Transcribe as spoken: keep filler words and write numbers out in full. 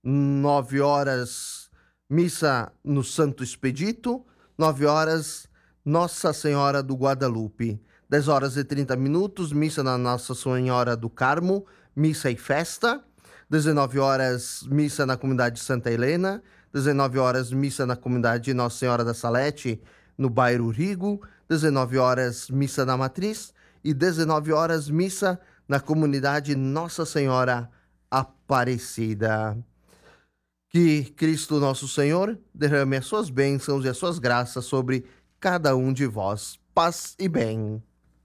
nove horas, missa no Santo Expedito. nove horas, Nossa Senhora do Guadalupe. dez horas e trinta minutos, missa na Nossa Senhora do Carmo, missa e festa. dezenove horas, missa na comunidade Santa Helena. dezenove horas, missa na comunidade Nossa Senhora da Salete, no bairro Rigo. dezenove horas, missa na Matriz. E dezenove horas, missa na comunidade Nossa Senhora Aparecida. Que Cristo nosso Senhor derrame as suas bênçãos e as suas graças sobre cada um de vós. Paz e bem.